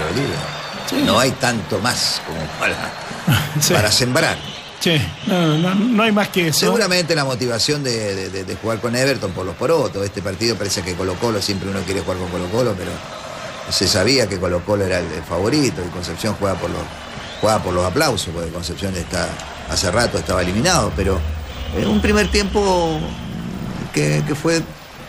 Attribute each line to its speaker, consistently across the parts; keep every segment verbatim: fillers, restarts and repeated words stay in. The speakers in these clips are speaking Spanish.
Speaker 1: perdido. Sí. No hay tanto más como para, sí. para sembrar.
Speaker 2: Sí, no, no, no hay más que eso.
Speaker 1: Seguramente la motivación de, de, de jugar con Everton por los porotos. Este partido parece que Colo-Colo, siempre uno quiere jugar con Colo-Colo, pero se sabía que Colo-Colo era el, el favorito y Concepción juega por los, juega por los aplausos, porque Concepción está hace rato estaba eliminado, pero eh, un primer tiempo que, que fue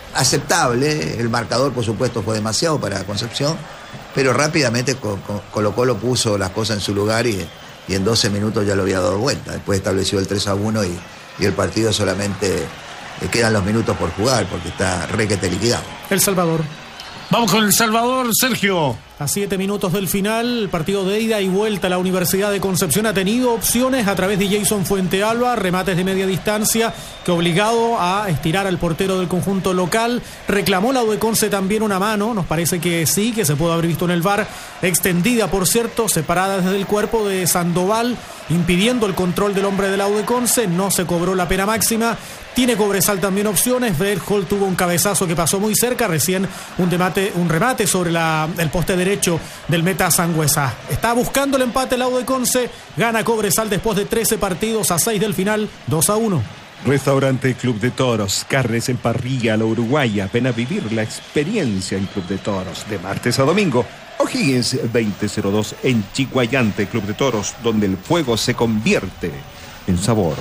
Speaker 1: aceptable. El marcador, por supuesto, fue demasiado para Concepción, pero rápidamente Colo-Colo puso las cosas en su lugar y, y en doce minutos ya lo había dado vuelta. Después estableció el tres a uno y, y el partido solamente eh, quedan los minutos por jugar porque está requete liquidado.
Speaker 2: El Salvador. Vamos con El Salvador, Sergio.
Speaker 3: A siete minutos del final, el partido de ida y vuelta. La Universidad de Concepción ha tenido opciones a través de Jason Fuentealba, remates de media distancia, que obligado a estirar al portero del conjunto local. Reclamó la U de Conce también una mano, nos parece que sí, que se pudo haber visto en el V A R, extendida por cierto, separada desde el cuerpo de Sandoval, impidiendo el control del hombre de la U de Conce. No se cobró la pena máxima. Tiene Cobresal también opciones. Berthold tuvo un cabezazo que pasó muy cerca, recién un remate, un remate sobre la, el poste derecho del meta Sangüesa. Está buscando el empate el U de Conce, gana Cobresal después de trece partidos a seis del final, dos a uno.
Speaker 4: Restaurante Club de Toros, carnes en parrilla a la uruguaya. Ven a vivir la experiencia en Club de Toros de martes a domingo. O'Higgins veinte cero dos en Chiguayante, Club de Toros, donde el fuego se convierte en sabor.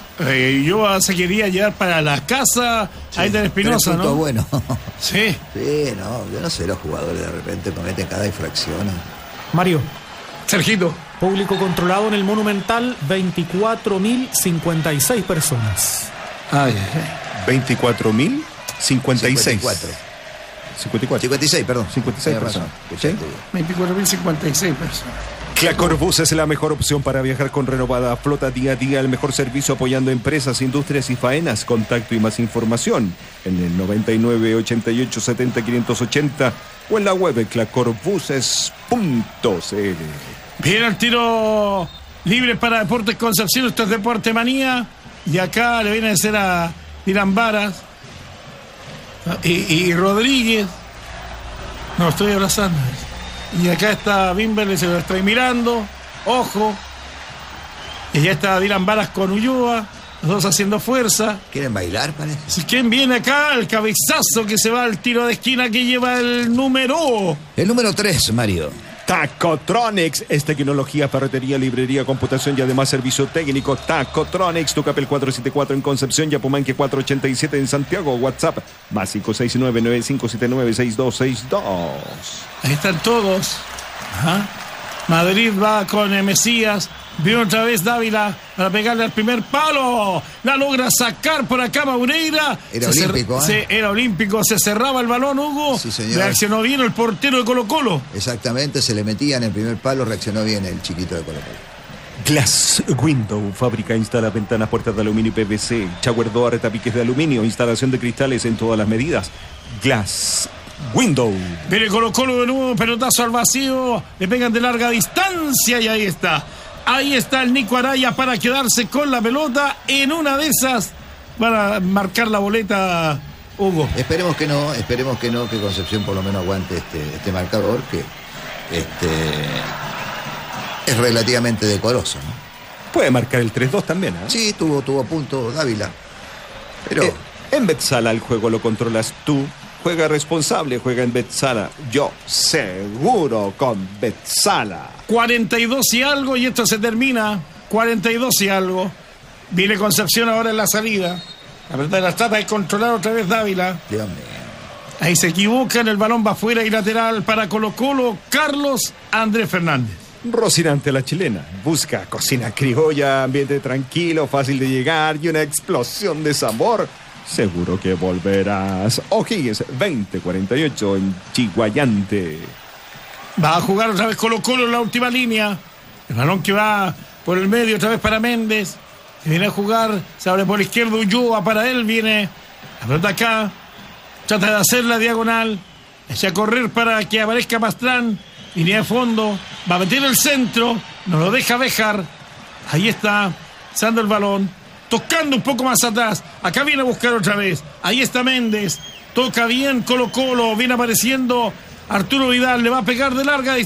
Speaker 2: Eh, yo se quería llevar para la casa sí, ahí de Espinosa, ¿no?
Speaker 1: Bueno.
Speaker 2: Sí.
Speaker 1: Sí, no, yo no sé, los jugadores de repente cometen cada infracción.
Speaker 3: Mario.
Speaker 2: Sergito.
Speaker 3: Público controlado en el Monumental, veinticuatro mil cincuenta y seis personas.
Speaker 4: Ay, veinticuatro mil cincuenta y seis.
Speaker 1: cincuenta y cuatro.
Speaker 4: cincuenta y cuatro.
Speaker 1: cincuenta y seis, perdón.
Speaker 4: cincuenta y seis personas.
Speaker 2: ¿Sí? veinticuatro mil cincuenta y seis personas.
Speaker 4: Clacorbus es la mejor opción para viajar con renovada flota día a día, el mejor servicio apoyando empresas, industrias y faenas. Contacto y más información en el noventa y nueve, ochenta y ocho, setenta, quinientos ochenta o en la web clacorbuses punto c l.
Speaker 2: Viene el tiro libre para Deportes Concepción. Esto es Deporte Manía y acá le viene a decir a Dylan Varas y, y Rodríguez. No, estoy abrazando. Y acá está Bimberle, se lo estoy mirando. Ojo. Y ya está Dylan Varas con Ulloa. Los dos haciendo fuerza.
Speaker 1: ¿Quieren bailar, parece?
Speaker 2: Si ¿Quién viene acá? El cabezazo que se va al tiro de esquina que lleva el número.
Speaker 1: El número tres, Mario.
Speaker 4: Tacotronics es tecnología, ferretería, librería, computación y además servicio técnico. Tacotronics, Tucapel cuatrocientos setenta y cuatro en Concepción, Yapumanque cuatrocientos ochenta y siete en Santiago. WhatsApp más cinco seis nueve, nueve cinco siete nueve, seis dos seis dos.
Speaker 2: Ahí están todos. Ajá. Madrid va con eh, Mesías. Viene otra vez Dávila para pegarle al primer palo. La logra sacar por acá Maureira.
Speaker 1: Era
Speaker 2: se
Speaker 1: olímpico,
Speaker 2: cer-
Speaker 1: ¿eh?
Speaker 2: se, Era olímpico. Se cerraba el balón, Hugo.
Speaker 1: Sí, señor.
Speaker 2: Reaccionó bien el portero de Colo-Colo.
Speaker 1: Exactamente, se le metía en el primer palo, reaccionó bien el chiquito de Colo-Colo.
Speaker 4: Glass Window, fábrica instala ventanas, puertas de aluminio y P V C, shower door, tapiques de aluminio, instalación de cristales en todas las medidas. Glass Window.
Speaker 2: Viene Colo-Colo de nuevo, pelotazo al vacío. Le pegan de larga distancia y ahí está. Ahí está el Nico Araya para quedarse con la pelota. En una de esas van a marcar la boleta, Hugo.
Speaker 1: Esperemos que no, esperemos que no, que Concepción por lo menos aguante este, este marcador, que este es relativamente decoroso, ¿no?
Speaker 4: Puede marcar el tres dos también, ¿eh?
Speaker 1: Sí, tuvo, tuvo punto Dávila. Pero
Speaker 4: Eh, en Betsala el juego lo controlas tú. Juega responsable, juega en Betsala. Yo seguro con Betsala.
Speaker 2: cuarenta y dos y algo y esto se termina. cuarenta y dos y algo. Viene Concepción ahora en la salida. La verdad la trata de controlar otra vez Dávila.
Speaker 1: Dios mío.
Speaker 2: Ahí se equivocan, el balón va afuera y lateral para Colo-Colo. Carlos Andrés Fernández.
Speaker 4: Rocinante la chilena. Busca cocina criolla, ambiente tranquilo, fácil de llegar y una explosión de sabor. Seguro que volverás. O'Higgins veinte cuarenta y ocho en Chiguayante.
Speaker 2: Va a jugar otra vez Colo-Colo en la última línea. El balón que va por el medio otra vez para Méndez. Se viene a jugar, se abre por la izquierda Ulloa para él. Viene la pelota acá. Trata de hacer la diagonal. Echa a correr para que aparezca Pastrán. Línea de fondo. Va a meter el centro. No lo deja Béjar. Ahí está. Sando el balón. Tocando un poco más atrás. Acá viene a buscar otra vez. Ahí está Méndez. Toca bien Colo-Colo. Viene apareciendo Arturo Vidal. Le va a pegar de larga distancia.